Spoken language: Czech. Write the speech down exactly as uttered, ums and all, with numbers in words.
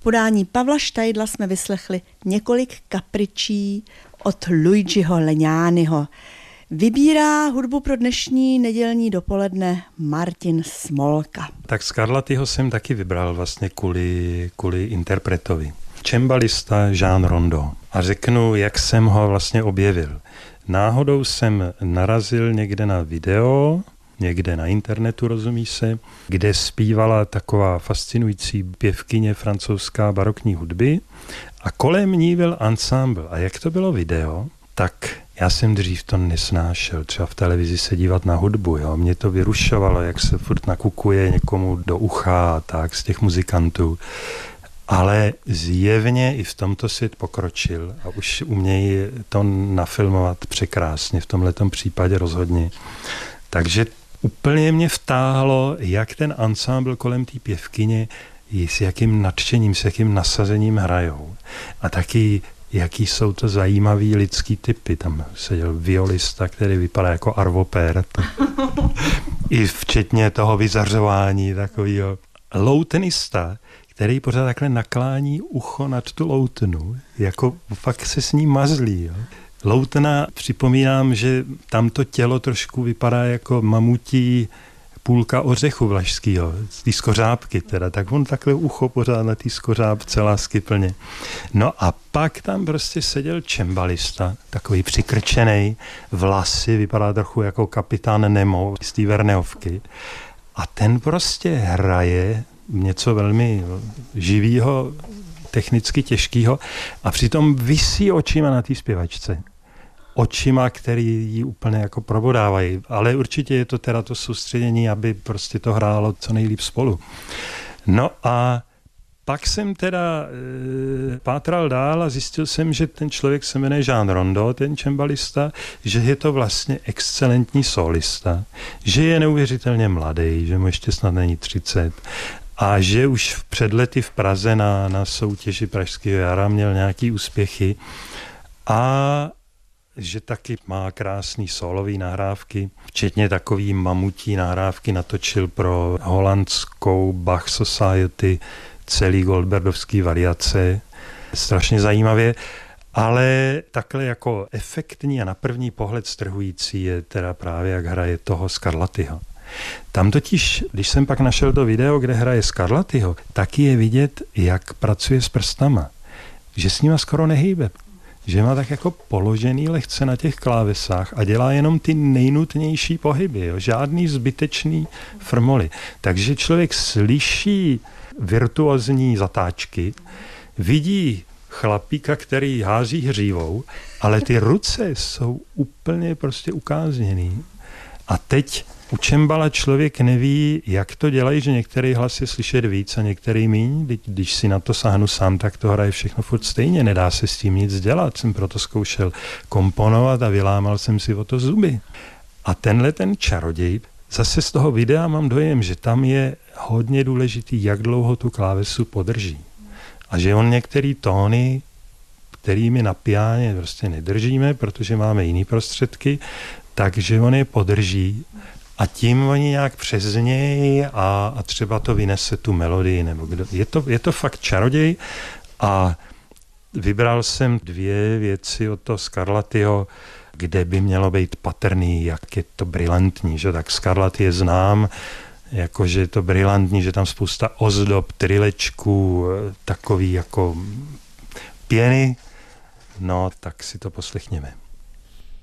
podání Pavla Štajdla jsme vyslechli několik kapričí od Luigiho Legnaniho. Vybírá hudbu pro dnešní nedělní dopoledne Martin Smolka. Tak Scarlattiho jsem taky vybral vlastně kvůli, kvůli interpretovi. Cembalista Jean Rondeau. A řeknu, jak jsem ho vlastně objevil. Náhodou jsem narazil někde na video, někde na internetu, rozumí se, kde zpívala taková fascinující pěvkyně francouzská barokní hudby a kolem ní byl ensemble. A jak to bylo video, tak já jsem dřív to nesnášel, třeba v televizi se dívat na hudbu, jo. Mě to vyrušovalo, jak se furt nakukuje někomu do ucha a tak z těch muzikantů. Ale zjevně i v tomto svět pokročil a už umějí to nafilmovat překrásně, v tomhletom případě rozhodně. Takže úplně mě vtáhlo, jak ten ensemble kolem té pěvkyně, s jakým nadšením, s jakým nasazením hrajou. A taky, jaký jsou to zajímavý lidský typy. Tam seděl violista, který vypadá jako Arvo Pärt. I včetně toho vyzařování takového. Loutenista, který pořád takhle naklání ucho nad tu loutnu, jako fakt se s ní mazlí. Jo. Loutna, připomínám, že tamto tělo trošku vypadá jako mamutí půlka ořechu vlašskýho, z té skořápky teda, tak on takhle ucho pořád na té skořápce lásky plně. No a pak tam prostě seděl cembalista, takový přikrčenej, vlasy, vypadá trochu jako kapitán Nemo z té Verneovky. A ten prostě hraje něco velmi živýho, technicky těžkýho a přitom visí očima na té zpěvačce. Očima, který ji úplně jako probodávají. Ale určitě je to teda to soustředění, aby prostě to hrálo co nejlíp spolu. No a pak jsem teda e, pátral dál a zjistil jsem, že ten člověk se jmenuje Jean Rondeau, ten cembalista, že je to vlastně excelentní solista, že je neuvěřitelně mladý, že mu ještě snad není třicet a že už před lety v Praze na, na soutěži Pražského jara měl nějaký úspěchy a že taky má krásný solový nahrávky, včetně takový mamutí nahrávky natočil pro holandskou Bach Society celý Goldbergovský variace, strašně zajímavě, ale takhle jako efektní a na první pohled strhující je teda právě, jak hraje toho Scarlattiho. Tam totiž, když jsem pak našel to video, kde hraje Scarlattiho, taky je vidět, jak pracuje s prstama, že s nima skoro nehýbe, že má tak jako položený lehce na těch klávesách a dělá jenom ty nejnutnější pohyby, jo? Žádný zbytečný frmoly. Takže člověk slyší virtuózní zatáčky, vidí chlapíka, který hází hřívou, ale ty ruce jsou úplně prostě ukázněný. A teď u cembala člověk neví, jak to dělají, že některý hlas je slyšet víc a některý míň. Když si na to sáhnu sám, tak to hraje všechno furt stejně. Nedá se s tím nic dělat. Jsem proto zkoušel komponovat a vylámal jsem si o to zuby. A tenhle ten čaroděj, zase z toho videa mám dojem, že tam je hodně důležitý, jak dlouho tu klávesu podrží. A že on některé tóny, kterými na piáně prostě nedržíme, protože máme jiné prostředky, takže on je podrží a tím oni nějak přes něj a, a třeba to vynese tu melodii. Nebo kdo. Je, to, je to fakt čaroděj a vybral jsem dvě věci od toho Scarlattiho, kde by mělo být patrný, jak je to brilantní. Že? Tak Scarlatti je znám, jakože je to brilantní, že tam spousta ozdob, trilečků, takový jako pěny. No, tak si to poslechněme.